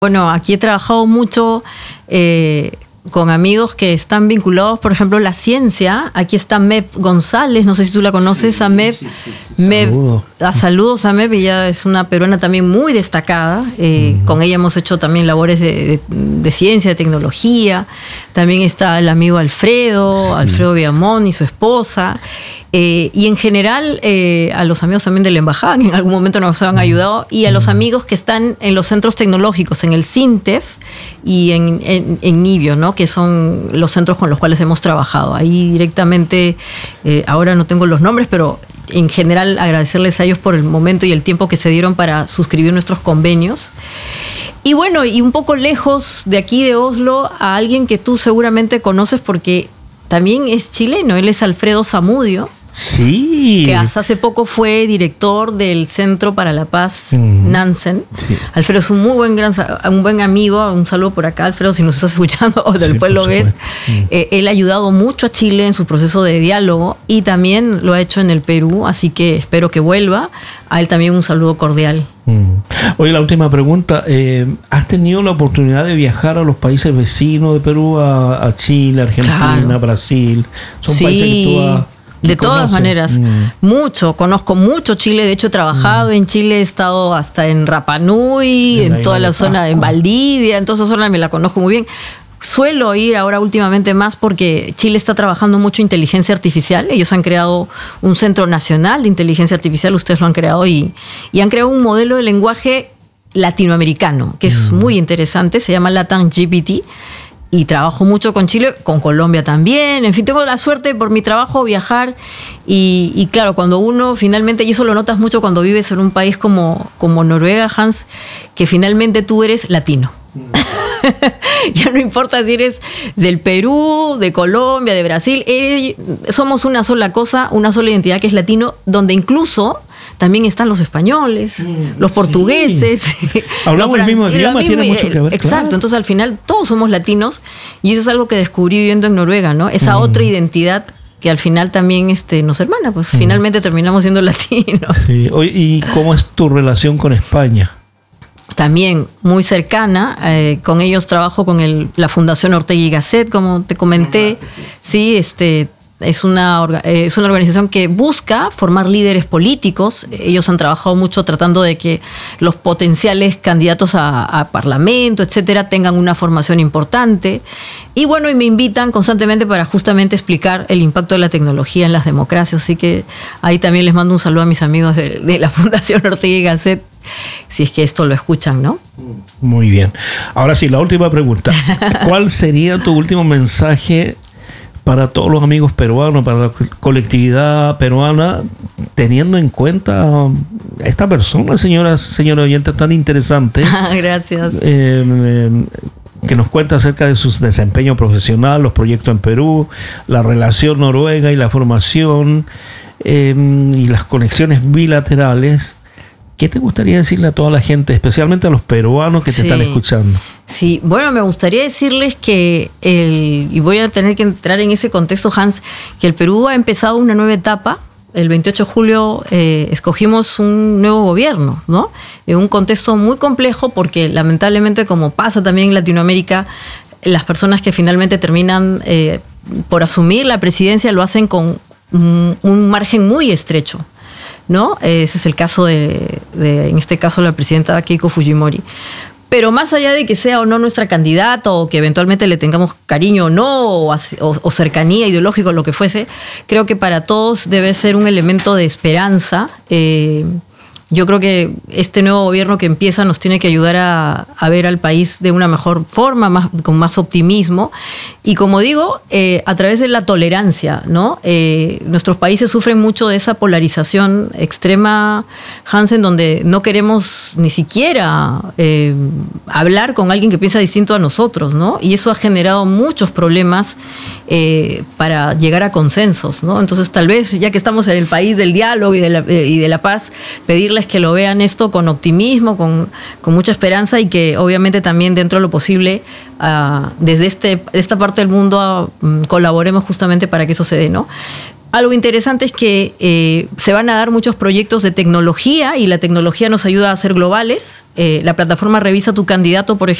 Bueno, aquí he trabajado mucho con amigos que están vinculados, por ejemplo, a la ciencia. Aquí está Meb González, no sé si tú la conoces, sí, a Meb. Sí. Saludos a Meb, ella es una peruana también muy destacada. Con ella hemos hecho también labores de ciencia, de tecnología. También está el amigo Alfredo Viamón y su esposa. Y en general a los amigos también de la embajada, que en algún momento nos han ayudado, y a los amigos que están en los centros tecnológicos, en el CINTEF y en Nibio, ¿no? Que son los centros con los cuales hemos trabajado. Ahí directamente, ahora no tengo los nombres, pero en general agradecerles a ellos por el momento y el tiempo que se dieron para suscribir nuestros convenios. Y bueno, y un poco lejos de aquí de Oslo, a alguien que tú seguramente conoces porque también es chileno, él es Alfredo Zamudio. Sí. Que hasta hace poco fue director del Centro para la Paz Nansen. Sí. Alfredo es un buen amigo. Un saludo por acá, Alfredo, si nos estás escuchando o después lo ves. Él ha ayudado mucho a Chile en su proceso de diálogo y también lo ha hecho en el Perú, así que espero que vuelva. A él también un saludo cordial. Oye, la última pregunta. ¿Has tenido la oportunidad de viajar a los países vecinos de Perú, a Chile, Argentina, claro, Brasil? Son países que tú has... De todas maneras, mucho. Conozco mucho Chile. De hecho, he trabajado en Chile. He estado hasta en Rapa Nui, en toda la zona, en Valdivia. En toda esa zona me la conozco muy bien. Suelo ir ahora últimamente más porque Chile está trabajando mucho inteligencia artificial. Ellos han creado un Centro Nacional de Inteligencia Artificial. Ustedes lo han creado y han creado un modelo de lenguaje latinoamericano que es muy interesante. Se llama Latam GPT. Y trabajo mucho con Chile, con Colombia también. En fin, tengo la suerte por mi trabajo viajar. Y claro, cuando uno finalmente, y eso lo notas mucho cuando vives en un país como Noruega, Hans, que finalmente tú eres latino. Ya no importa si eres del Perú, de Colombia, de Brasil. Somos una sola cosa, una sola identidad que es latino, donde incluso... También están los españoles, los portugueses. Sí. Hablamos el mismo idioma, tiene mucho que ver. Exacto, claro. Entonces al final todos somos latinos y eso es algo que descubrí viviendo en Noruega, ¿no? Esa otra identidad que al final también nos hermana, pues finalmente terminamos siendo latinos. Sí. ¿Y cómo es tu relación con España? También muy cercana, con ellos trabajo con la Fundación Ortega y Gasset, como te comenté. Sí, Es una organización que busca formar líderes políticos. Ellos han trabajado mucho tratando de que los potenciales candidatos a parlamento, etcétera, tengan una formación importante. Y bueno, y me invitan constantemente para justamente explicar el impacto de la tecnología en las democracias. Así que ahí también les mando un saludo a mis amigos de la Fundación Ortega y Gasset, si es que esto lo escuchan, ¿no? Muy bien. Ahora sí, la última pregunta. ¿Cuál sería tu último mensaje para todos los amigos peruanos, para la colectividad peruana, teniendo en cuenta a esta persona, señora oyente, tan interesante? Gracias. Que nos cuenta acerca de su desempeño profesional, los proyectos en Perú, la relación noruega y la formación y las conexiones bilaterales. ¿Qué te gustaría decirle a toda la gente, especialmente a los peruanos que te están escuchando? Sí, bueno, me gustaría decirles que y voy a tener que entrar en ese contexto, Hans, que el Perú ha empezado una nueva etapa. El 28 de julio escogimos un nuevo gobierno, ¿no? En un contexto muy complejo porque lamentablemente, como pasa también en Latinoamérica, las personas que finalmente terminan por asumir la presidencia lo hacen con un margen muy estrecho, ¿no? Ese es el caso en este caso, la presidenta Keiko Fujimori. Pero más allá de que sea o no nuestra candidata o que eventualmente le tengamos cariño o no, o cercanía ideológica o lo que fuese, creo que para todos debe ser un elemento de esperanza. Yo creo que este nuevo gobierno que empieza nos tiene que ayudar a ver al país de una mejor forma, con más optimismo. Y como digo, a través de la tolerancia, ¿no? Nuestros países sufren mucho de esa polarización extrema, Hansen, donde no queremos ni siquiera hablar con alguien que piensa distinto a nosotros, ¿no? Y eso ha generado muchos problemas para llegar a consensos, ¿no? Entonces, tal vez, ya que estamos en el país del diálogo y de la paz, pedirles que lo vean esto con optimismo, con mucha esperanza y que obviamente también dentro de lo posible desde esta parte del mundo colaboremos justamente para que eso se dé, ¿no? Algo interesante es que se van a dar muchos proyectos de tecnología y la tecnología nos ayuda a ser globales. La plataforma Revisa tu Candidato, por